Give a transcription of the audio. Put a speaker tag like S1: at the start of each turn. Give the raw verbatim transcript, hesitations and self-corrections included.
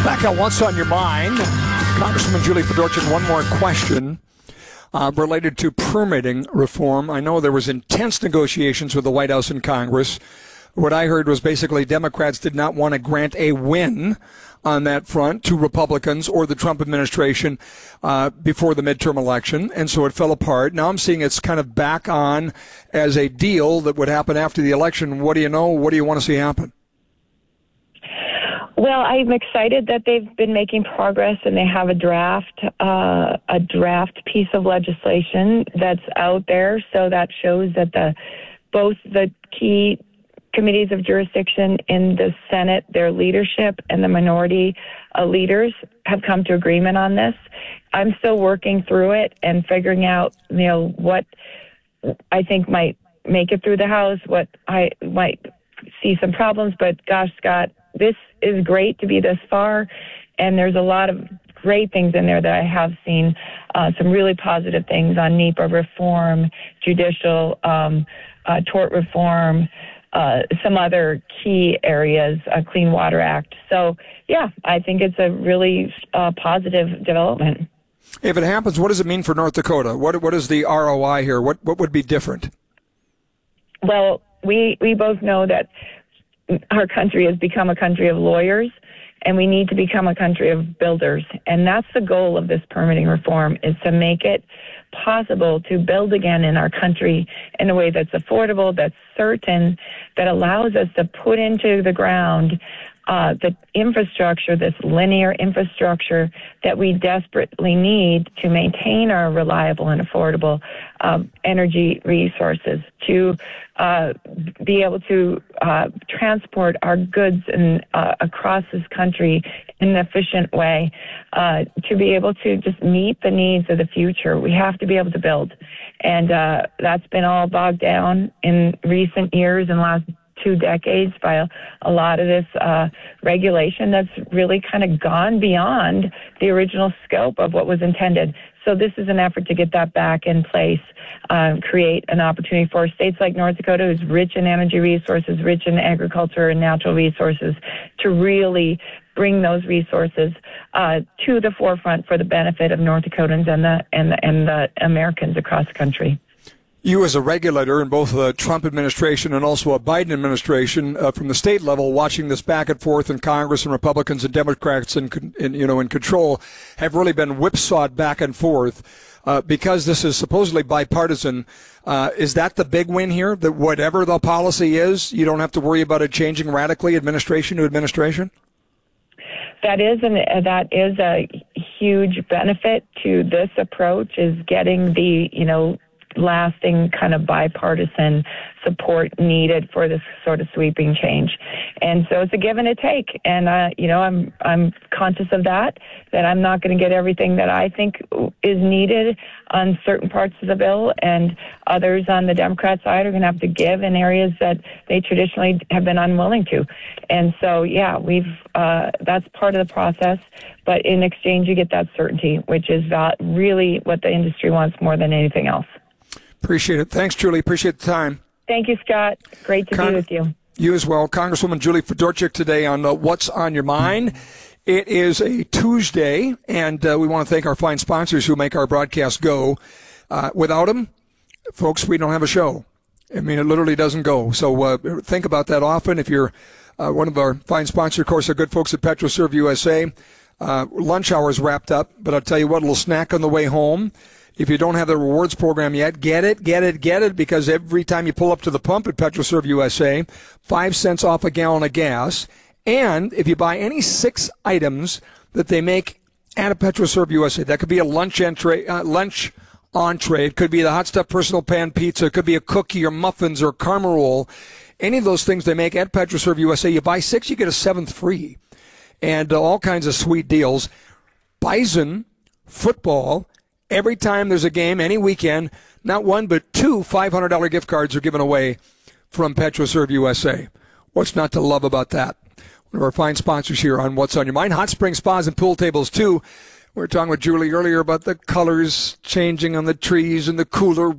S1: Back on What's on Your Mind, Congresswoman Julie Fedorchak, one more question uh, related to permitting reform. I know there was intense negotiations with the White House and Congress. What I heard was basically Democrats did not want to grant a win on that front to Republicans or the Trump administration uh, before the midterm election, and so it fell apart. Now I'm seeing it's kind of back on as a deal that would happen after the election. What do you know? What do you want to see happen?
S2: Well, I'm excited that they've been making progress and they have a draft, uh, a draft piece of legislation that's out there. So that shows that the both the key committees of jurisdiction in the Senate, their leadership, and the minority uh, leaders have come to agreement on this. I'm still working through it and figuring out, you know, what I think might make it through the House, what I might see some problems. But gosh, Scott, this is great to be this far, and there's a lot of great things in there that I have seen, uh, some really positive things on NEPA reform, judicial um, uh, tort reform, uh, some other key areas, uh, Clean Water Act. So, yeah, I think it's a really uh, positive development.
S1: If it happens, what does it mean for North Dakota? What What is the R O I here? What What would be different?
S2: Well, we we both know that our country has become a country of lawyers, and we need to become a country of builders. And that's the goal of this permitting reform, is to make it possible to build again in our country in a way that's affordable, that's certain, that allows us to put into the ground uh, the infrastructure, this linear infrastructure that we desperately need to maintain our reliable and affordable um, energy resources, to uh, be able to uh, transport our goods and uh, across this country in an efficient way, uh, to be able to just meet the needs of the future. We have to be able to build. And uh, that's been all bogged down in recent years, in the last two decades, by a, a lot of this uh, regulation that's really kind of gone beyond the original scope of what was intended. So this is an effort to get that back in place, uh, create an opportunity for states like North Dakota, who's rich in energy resources, rich in agriculture and natural resources, to really bring those resources uh, to the forefront for the benefit of North Dakotans and the and the, and the Americans across the country.
S1: You, as a regulator in both the Trump administration and also a Biden administration, uh, from the state level, watching this back and forth in Congress and Republicans and Democrats in, in you know in control, have really been whipsawed back and forth uh, because this is supposedly bipartisan. Uh, is that the big win here? That whatever the policy is, you don't have to worry about it changing radically, administration to administration?
S2: That is, and that is a huge benefit to this approach, is getting the you know. lasting kind of bipartisan support needed for this sort of sweeping change. And so it's a give and a take. And, uh, you know, I'm I'm conscious of that, that I'm not going to get everything that I think is needed on certain parts of the bill, and others on the Democrat side are going to have to give in areas that they traditionally have been unwilling to. And so, yeah, we've uh, that's part of the process. But in exchange, you get that certainty, which is uh, really what the industry wants more than anything else.
S1: Appreciate it. Thanks, Julie. Appreciate the time.
S2: Thank you, Scott. Great to Con- be with you.
S1: You as well. Congresswoman Julie Fedorchak today on uh, What's on Your Mind. It is a Tuesday, and uh, we want to thank our fine sponsors who make our broadcast go. Uh, without them, folks, we don't have a show. I mean, it literally doesn't go. So uh, think about that often. If you're uh, one of our fine sponsors, of course, our good folks at PetroServe U S A. Uh, lunch hour is wrapped up, but I'll tell you what, a little snack on the way home. If you don't have the rewards program yet, get it, get it, get it, because every time you pull up to the pump at PetroServe U S A, five cents off a gallon of gas. And if you buy any six items that they make at a PetroServe U S A, that could be a lunch entree, uh, lunch entree, it could be the hot stuff personal pan pizza, it could be a cookie or muffins or caramel roll. Any of those things they make at PetroServe U S A, you buy six, you get a seventh free. And uh, all kinds of sweet deals. Bison football. Every time there's a game, any weekend, not one but two five hundred dollars gift cards are given away from PetroServe U S A. What's not to love about that? One of our fine sponsors here on What's on Your Mind. Hot Spring Spas and Pool Tables, too. We were talking with Julie earlier about the colors changing on the trees and the cooler